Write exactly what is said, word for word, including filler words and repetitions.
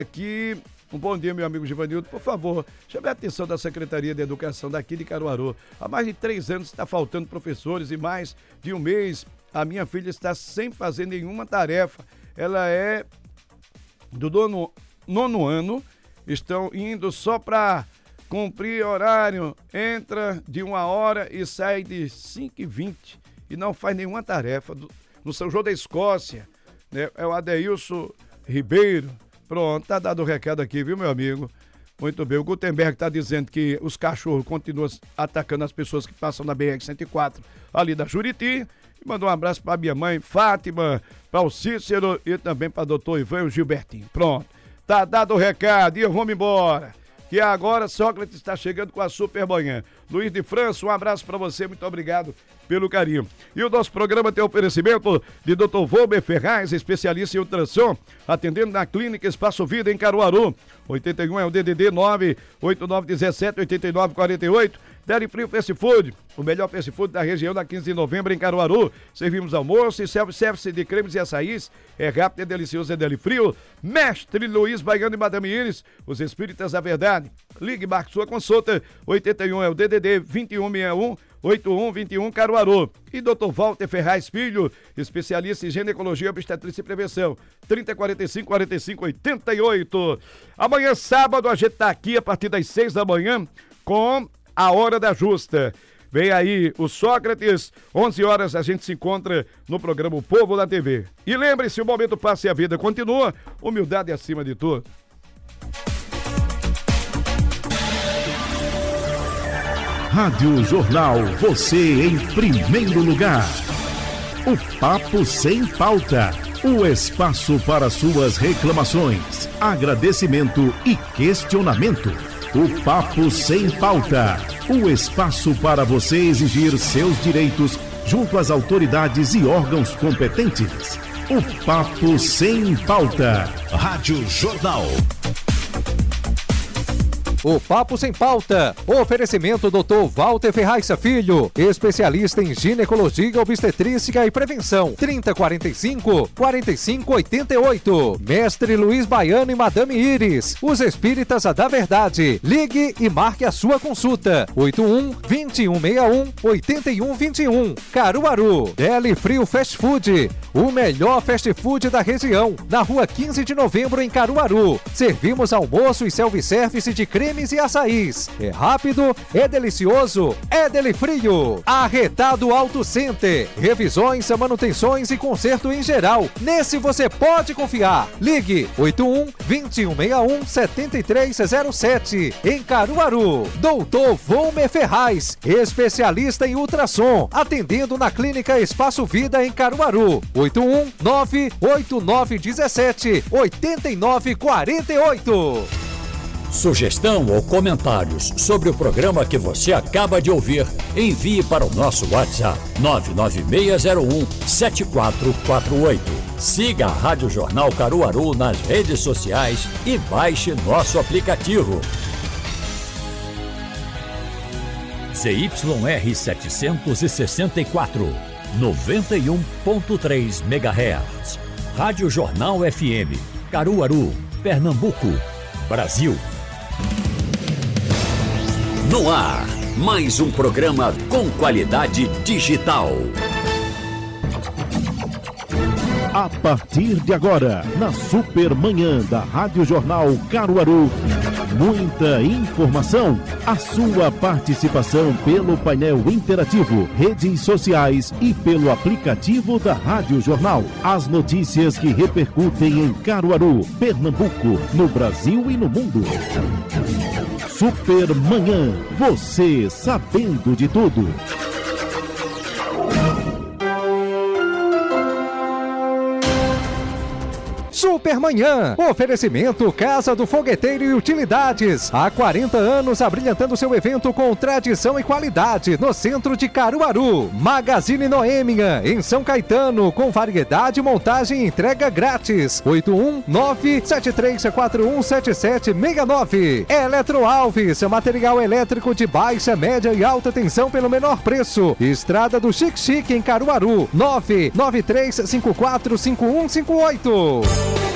aqui, um bom dia, meu amigo Givanildo. Por favor, chame a atenção da Secretaria de Educação daqui de Caruaru. Há mais de três anos está faltando professores e mais de um mês a minha filha está sem fazer nenhuma tarefa. Ela é do nono, nono ano, estão indo só para cumprir horário, entra de uma hora e sai de cinco e vinte e não faz nenhuma tarefa. No São João da Escócia, né? É o Adeilson Ribeiro. Pronto, tá dado o recado aqui, viu, meu amigo? Muito bem, o Gutenberg tá dizendo que os cachorros continuam atacando as pessoas que passam na B R cento e quatro ali da Juriti. E mandou um abraço pra minha mãe, Fátima, para o Cícero e também para doutor Ivan e o Gilbertinho. Pronto, tá dado o recado e eu vou embora. Que agora Sócrates está chegando com a Super Manhã. Luiz de França, um abraço para você, muito obrigado pelo carinho. E o nosso programa tem oferecimento de doutor Volber Ferraz, especialista em ultrassom, atendendo na Clínica Espaço Vida em Caruaru. oitenta e um é o D D D nove oito nove um sete oito nove quatro oito. Deli Frio Fast Food, o melhor fast food da região, da quinze de novembro em Caruaru. Servimos almoço e self-service de cremes e açaís. É rápido, é delicioso, é Deli Frio. Mestre Luiz Baiano e Madame Iris, os espíritas da verdade. Ligue, marque sua consulta. oitenta e um é o D D D vinte e um sessenta e um oito um dois um Caruaru. E doutor Walter Ferraz Filho, especialista em ginecologia, obstetrícia e prevenção. trinta, quarenta e cinco, quarenta e cinco, oitenta e oito. Amanhã, sábado, a gente tá aqui a partir das seis da manhã com a Hora da Justa. Vem aí o Sócrates, onze horas a gente se encontra no programa O Povo da T V. E lembre-se, o momento passa e a vida continua, humildade acima de tudo. Rádio Jornal, você em primeiro lugar. O Papo Sem Pauta, o espaço para suas reclamações, agradecimento e questionamento. O Papo Sem Pauta, o espaço para você exigir seus direitos junto às autoridades e órgãos competentes. O Papo Sem Pauta. Rádio Jornal. O Papo Sem Pauta. Oferecimento doutor Walter Ferraz Filho, especialista em ginecologia, obstetrícia e prevenção. trinta, quarenta e cinco, quarenta e cinco, oitenta e oito. Mestre Luiz Baiano e Madame Iris, os espíritas da verdade. Ligue e marque a sua consulta. oito um, dois um seis um, oito um dois um. Caruaru. Deli Frio Fast Food, o melhor fast food da região. Na rua quinze de novembro em Caruaru. Servimos almoço e self-service de creme e açaís. É rápido, é delicioso, é Deli Frio. Arretado Auto Center. Revisões, manutenções e conserto em geral. Nesse você pode confiar. Ligue oito um, dois um seis um, sete três zero sete. Em Caruaru. doutor Volmer Ferraz, especialista em ultrassom. Atendendo na Clínica Espaço Vida em Caruaru. oito um nove oito nove um sete oito nove quatro oito. Sugestão ou comentários sobre o programa que você acaba de ouvir, envie para o nosso WhatsApp nove nove seis zero um sete quatro quatro oito. Siga a Rádio Jornal Caruaru nas redes sociais e baixe nosso aplicativo. Z Y R setecentos e sessenta e quatro, noventa e um ponto três megahertz. Rádio Jornal F M, Caruaru, Pernambuco, Brasil. No ar, mais um programa com qualidade digital. A partir de agora, na Super Manhã da Rádio Jornal Caruaru, muita informação, a sua participação pelo painel interativo, redes sociais e pelo aplicativo da Rádio Jornal. As notícias que repercutem em Caruaru, Pernambuco, no Brasil e no mundo. Super Manhã, você sabendo de tudo. Supermanhã. Oferecimento Casa do Fogueteiro e Utilidades. Há quarenta anos abrilhantando seu evento com tradição e qualidade no centro de Caruaru. Magazine Noêmia, em São Caetano, com variedade, montagem e entrega grátis. oito um nove sete três quatro um sete sete seis nove. Eletro Alves, material elétrico de baixa, média e alta tensão pelo menor preço. Estrada do Chique Chique em Caruaru. nove nove três cinco quatro cinco um cinco oito.